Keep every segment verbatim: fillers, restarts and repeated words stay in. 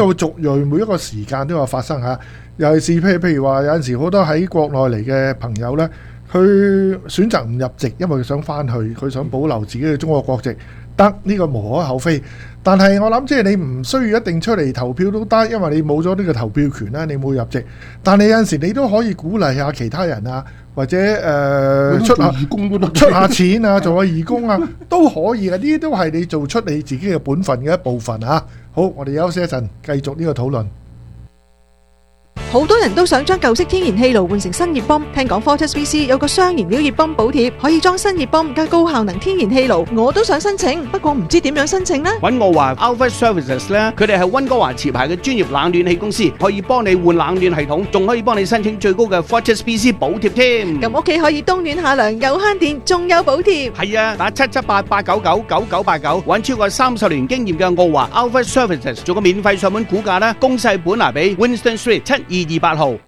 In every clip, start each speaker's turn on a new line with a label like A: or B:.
A: 個族裔每一個時間都有發生嚇。尤其是譬如譬如話有陣時好多喺國內嚟嘅朋友呢，佢選擇唔入籍，因為佢想翻去，佢想保留自己嘅中國國籍，得呢個無可厚非。但係我諗即係你唔需要一定出嚟投票都得，因為你冇咗呢個投票權啦，你冇入籍。但係有陣時你都可以鼓勵下其他人啊，或者誒、呃、出下義工都得，出下錢啊，做下義工啊都可以嘅。呢啲都係你做出你自己嘅本分嘅一部分啊。好，我哋休息一陣，繼續呢個討論。
B: 好多人都想將舊式天然氣爐換成新熱泵，聽講 Fortis B C 有個雙燃料熱泵補貼，可以裝新熱泵加高效能天然氣爐，我都想申請，不過唔知點樣申請呢？
C: 揾我話 Alpha Services 咧，佢哋係溫哥華持牌嘅專業冷暖氣公司，可以幫你換冷暖系統，仲可以幫你申請最高嘅 Fortis B C 補貼添。
B: 咁屋企可以冬暖夏涼，又慳電，仲有補貼。
C: 係啊，打七七八八九九九九八九，揾超過三十年經驗嘅澳華 Alpha Services 做個免費上門估價啦，公細本拿比 Winston Street 七二二八號。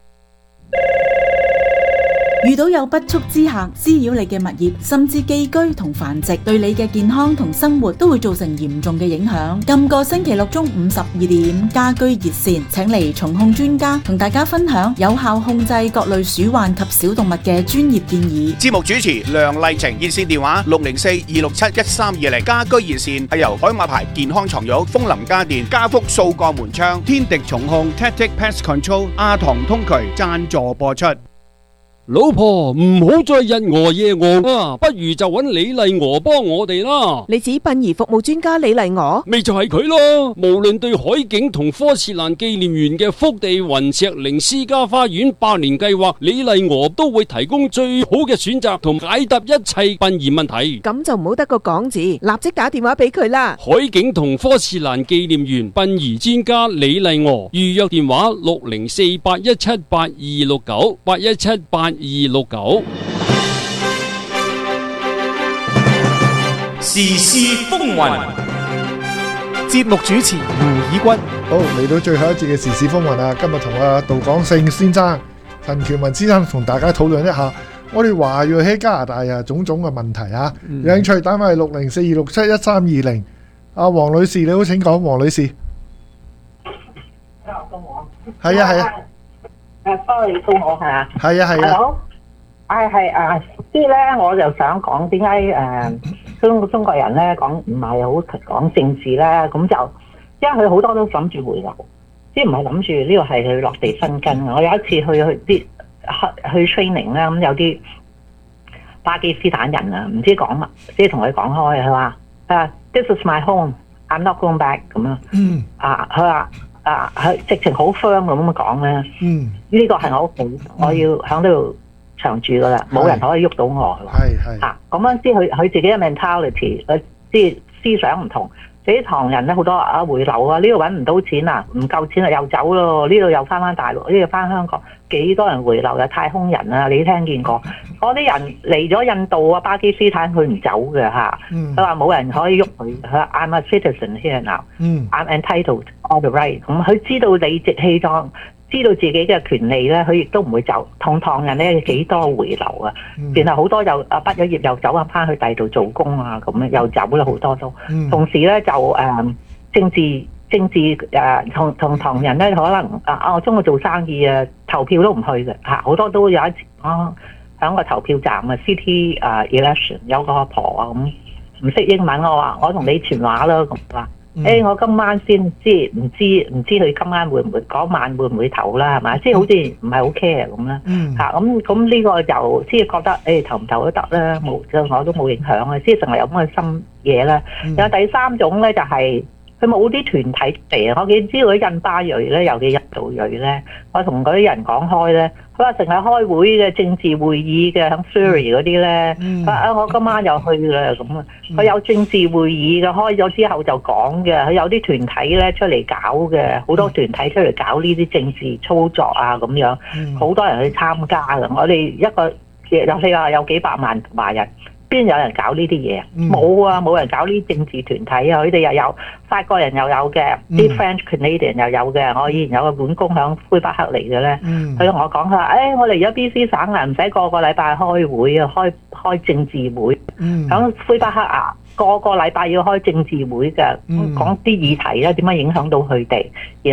D: 遇到有不速之客滋擾你嘅物業，甚至寄居同繁殖，對你嘅健康同生活都會造成嚴重嘅影響。今個星期六中午十二點，家居熱線請嚟蟲控專家同大家分享有效控制各類鼠患及小動物嘅專業建議。
C: 節目主持梁麗晴，熱線電話六零四二六七一三二零。家居熱線係由海馬牌健康床褥、風林家電、家福掃過門窗、天敵蟲控、Tactic Pest Control、阿唐通渠贊助播出。
E: 老婆唔好再日餓夜餓啊，不如就揾李麗娥幫我哋啦。
B: 你指殯儀服務專家李麗娥？
E: 咪就係佢咯。無論對海景同科切蘭紀念園嘅福地雲石靈私家花園百年計劃，李麗娥都會提供最好嘅選擇同解答一切殯儀問題。
B: 咁就唔好得個講字，立即打電話俾佢啦。
E: 海景同科切蘭紀念園殯儀專家李麗娥，預約電話六零四八一七八二六九八一七八二六九。
F: 時事風雲，節目主持胡以軍。
A: 好，嚟到最後一節嘅時事風雲啊！今日同阿杜廣勝先生、陳權文先生同大家討論一下我哋華裔喺加拿大啊種種嘅問題啊。
F: 嗯、
A: 有興趣打返係六零四二六七一三二零。阿黃女士你好，請講，黃女士。係啊係啊。
G: 誒，sorry，到我係啊。
A: 係啊係啊。
G: 好。誒係啊，即係咧，我就想講點解誒中中國人咧講唔係好講政治咧，咁就因為佢好多都諗住回流，即係唔係諗住呢個係佢落地生根。我有一次去去啲去 training 咧，咁有啲巴基斯坦人啊，唔知講乜，即係同佢講開，佢話誒 This is my home，I'm not going back 咁樣。嗯。啊，佢話。啊！佢直情好 firm 咁樣講咧，嗯，呢個係我屋企，我要喺呢度長住噶啦，冇人可以喐到我。
A: 係係
G: 嚇咁樣知佢佢自己嘅 mentality，佢即係思想唔同。啲唐人咧好多啊回流啊，呢度揾唔到錢啊，唔夠錢啊又走咯，呢度又翻翻大陸，呢度翻香港，幾多人回流啊？太空人啊，你聽見過？嗰啲人嚟咗印度啊、巴基斯坦，佢唔走嘅嚇。佢話冇人可以喐佢。佢話 I'm a citizen here now，I'm entitled all the right。咁佢知道理直氣壯，知道自己嘅權利咧，佢亦都唔會走。同唐人咧幾多回流啊？嗯、然後好多又啊畢咗業又走翻去第二度做工啊，咁樣又走啦好多都。嗯、同時咧就誒、呃、政治政治誒同同唐人咧可能啊啊我中意做生意啊，投票都唔去嘅嚇，好多都有一次啊喺個投票站啊 City 啊 election 有個阿婆啊咁唔識英文，我話我同你傳話啦咁話。誒、嗯欸，我今晚先知，唔知唔知佢今晚會唔會嗰晚會唔會投啦，係咪？即係好似唔係好 care 咁啦。嚇咁咁呢個就即係覺得誒、欸、投唔投都得啦，冇對我都冇影響啊。即係成日有咁嘅心嘢啦。有、嗯、第三種咧就係佢冇啲團體嚟啊。我見知道啲印巴裔咧，尤其印度裔咧，我同嗰啲人講開咧。佢話成日開會嘅政治會議嘅，喺 Surrey 嗰啲咧，佢話啊我今晚又去啦咁啊，佢有政治會議嘅，開咗之後就講嘅，佢有啲團體咧出嚟搞嘅，好多團體出嚟搞呢啲政治操作啊咁樣，好多人去參加嘅。我哋一個有你話有幾百萬華人。邊有人搞呢啲嘢？冇、嗯、啊，冇人搞呢啲政治團體啊！佢哋又有法國人又有嘅，啲、嗯、French Canadian 又有嘅。我以前有個本工響魁北克嚟嘅咧，佢同、嗯、我講佢話：，誒、哎，我嚟咗 B C 省啊，唔使個個禮拜開會啊，開開政治會。響魁、嗯、北克啊，個個禮拜要開政治會嘅，講啲議題咧點樣影響到佢哋。